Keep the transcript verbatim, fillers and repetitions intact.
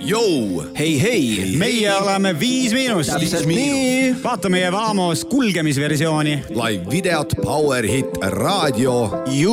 Jou! Hei, hei! Meie oleme Viis Miinust. Täpselt nii. Vaata meie Vaamos kulgemisversiooni. Live videot Power Hit Radio.